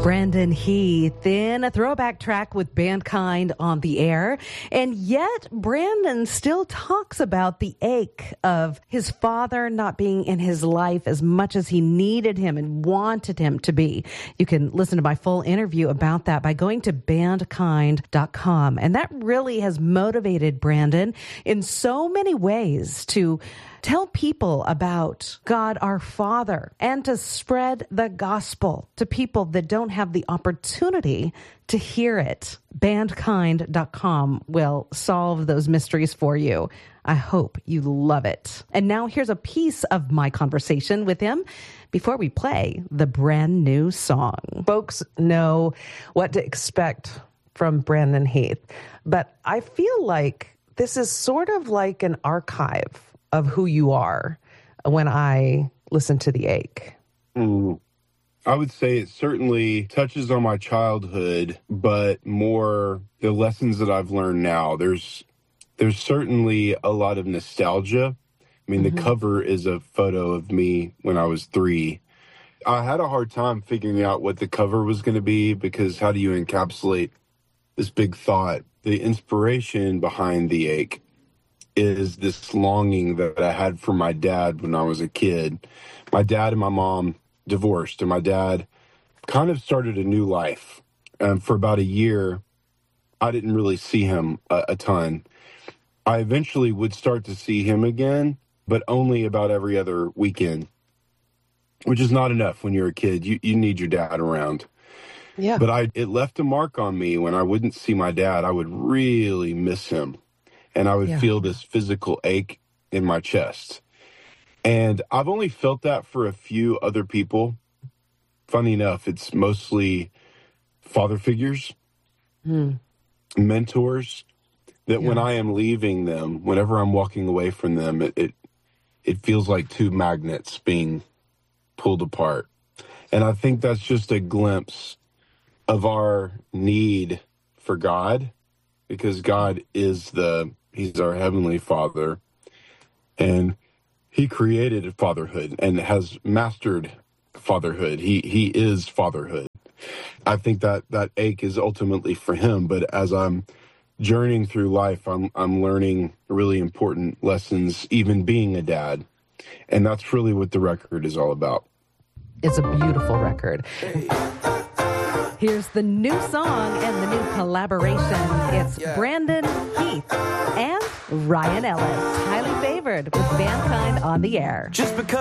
Brandon Heath in a throwback track with Bandkind on the air. And yet Brandon still talks about the ache of his father not being in his life as much as he needed him and wanted him to be. You can listen to my full interview about that by going to bandkind.com. And that really has motivated Brandon in so many ways to tell people about God our Father and to spread the gospel to people that don't have the opportunity to hear it. Bandkind.com will solve those mysteries for you. I hope you love it. And now here's a piece of my conversation with him before we play the brand new song. Folks know what to expect from Brandon Heath, but I feel like this is sort of like an archive of who you are when I listen to The Ache. I would say it certainly touches on my childhood, but more the lessons that I've learned now. There's certainly a lot of nostalgia. I mean, the cover is a photo of me when I was 3. I had a hard time figuring out what the cover was going to be because how do you encapsulate this big thought? The inspiration behind The Ache is this longing that I had for my dad when I was a kid. My dad and my mom divorced, and my dad kind of started a new life. And for about a year, I didn't really see him a ton. I eventually would start to see him again, but only about every other weekend, which is not enough when you're a kid. You need your dad around. Yeah. But it left a mark on me when I wouldn't see my dad. I would really miss him. And I would feel this physical ache in my chest. And I've only felt that for a few other people. Funny enough, it's mostly father figures, mentors, that when I am leaving them, whenever I'm walking away from them, it feels like two magnets being pulled apart. And I think that's just a glimpse of our need for God, because God is He's our Heavenly Father, and He created fatherhood and has mastered fatherhood. He is fatherhood. I think that ache is ultimately for Him, but as I'm journeying through life, I'm learning really important lessons, even being a dad, and that's really what the record is all about. It's a beautiful record. Here's the new song and the new collaboration. It's Brandon Heath and Ryan Ellis, highly favored with Bandkind on the air. Just because